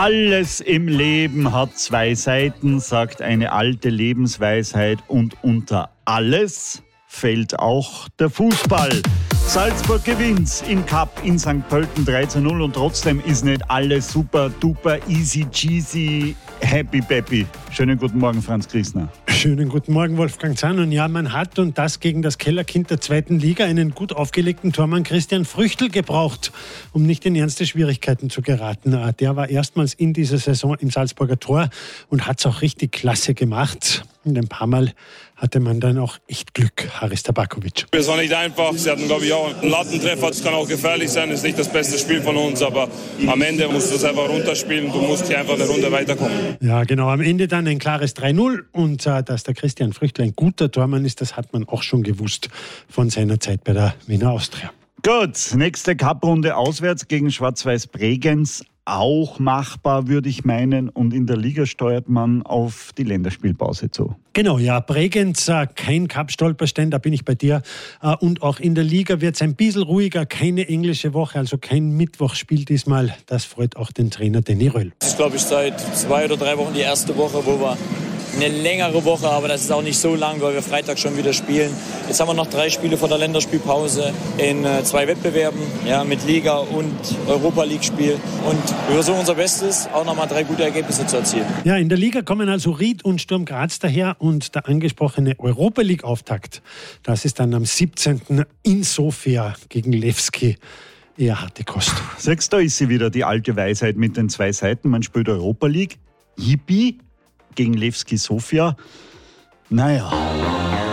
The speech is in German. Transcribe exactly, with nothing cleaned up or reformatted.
Alles im Leben hat zwei Seiten, sagt eine alte Lebensweisheit, und unter alles fällt auch der Fußball. Salzburg gewinnt im Cup in Sankt Pölten drei zu null und trotzdem ist nicht alles super duper easy cheesy happy peppy. Schönen guten Morgen, Franz Christner. Schönen guten Morgen, Wolfgang Zahn. Und ja, man hat, und das gegen das Kellerkind der zweiten Liga, einen gut aufgelegten Tormann Christian Früchtl gebraucht, um nicht in ernste Schwierigkeiten zu geraten. Der war erstmals in dieser Saison im Salzburger Tor und hat es auch richtig klasse gemacht. Und ein paar Mal hatte man dann auch echt Glück, Haris Tabakovic. Es war nicht einfach. Sie hatten, glaube ich, auch einen Lattentreffer. Das kann auch gefährlich sein. Das ist nicht das beste Spiel von uns. Aber am Ende musst du es einfach runterspielen. Du musst hier einfach eine Runde weiterkommen. Ja, genau. Am Ende dann ein klares drei null. Und äh, dass der Christian Früchtl ein guter Tormann ist, das hat man auch schon gewusst von seiner Zeit bei der Wiener Austria. Gut, nächste Cup-Runde auswärts gegen Schwarz-Weiß Bregenz. Auch machbar, würde ich meinen. Und in der Liga steuert man auf die Länderspielpause zu. Genau, ja, Bregenz, äh, kein Cup-Stolperstein, da bin ich bei dir. Äh, und auch in der Liga wird es ein bisschen ruhiger, keine englische Woche, also kein Mittwochspiel diesmal. Das freut auch den Trainer Danny Röll. Das ist, glaube ich, seit zwei oder drei Wochen die erste Woche, wo wir eine längere Woche, aber das ist auch nicht so lang, weil wir Freitag schon wieder spielen. Jetzt haben wir noch drei Spiele vor der Länderspielpause in äh, zwei Wettbewerben, ja, mit Liga und Europa-League-Spiel. Und wir versuchen unser Bestes, auch nochmal drei gute Ergebnisse zu erzielen. Ja, in der Liga kommen also Ried und Sturm Graz daher und der angesprochene Europa-League-Auftakt, das ist dann am siebzehnten in Sofia gegen Levski. Eher harte Kost. Sechs, da ist sie wieder, die alte Weisheit mit den zwei Seiten. Man spielt Europa League, Yippie, gegen Levski Sofia. Naja.